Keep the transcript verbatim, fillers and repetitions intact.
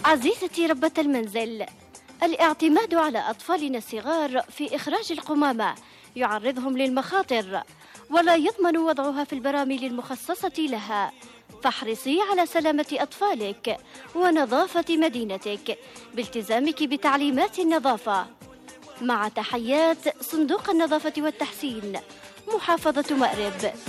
عزيزتي ربة المنزل، الاعتماد على أطفالنا الصغار في إخراج القمامة يعرضهم للمخاطر ولا يضمن وضعها في البراميل المخصصة لها، فاحرصي على سلامة أطفالك ونظافة مدينتك بالتزامك بتعليمات النظافة. مع تحيات صندوق النظافة والتحسين، محافظة مأرب.